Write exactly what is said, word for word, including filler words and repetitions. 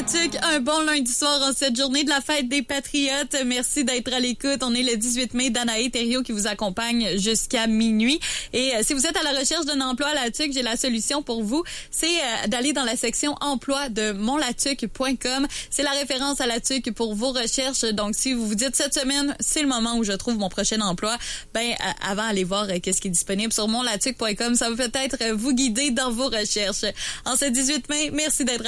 Tuc, un bon lundi soir en cette journée de la fête des Patriotes. Merci d'être à l'écoute. On est le dix-huit mai, Danae Thériault qui vous accompagne jusqu'à minuit. Et euh, si vous êtes à la recherche d'un emploi à la Tuc, j'ai la solution pour vous. C'est euh, d'aller dans la section emploi de mon la tuc point com. C'est la référence à la Tuc pour vos recherches. Donc, si vous vous dites cette semaine, c'est le moment où je trouve mon prochain emploi, ben euh, avant, allez voir euh, qu'est-ce qui est disponible sur mon la tuc point com. Ça va peut-être vous guider dans vos recherches. En ce dix-huit mai, merci d'être